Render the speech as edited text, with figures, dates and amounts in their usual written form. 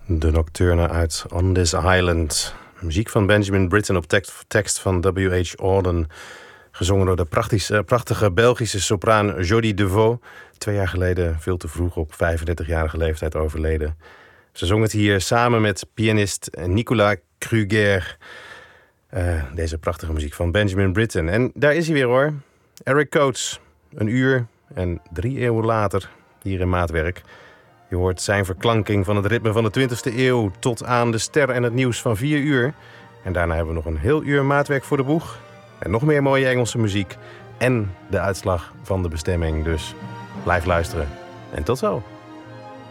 De Nocturne uit On This Island. Muziek van Benjamin Britten op tekst van W.H. Auden. Gezongen door de prachtige Belgische sopraan Jodie Deveau. 2 jaar geleden veel te vroeg op 35-jarige leeftijd overleden. Ze zong het hier samen met pianist Nicolas Kruger. Deze prachtige muziek van Benjamin Britten. En daar is hij weer hoor. Eric Coates. 1 uur en 3 eeuwen later hier in Maatwerk. Je hoort zijn verklanking van het ritme van de 20e eeuw tot aan de ster en het nieuws van 4 uur. En daarna hebben we nog een heel uur maatwerk voor de boeg. En nog meer mooie Engelse muziek. En de uitslag van de bestemming. Dus blijf luisteren. En tot zo.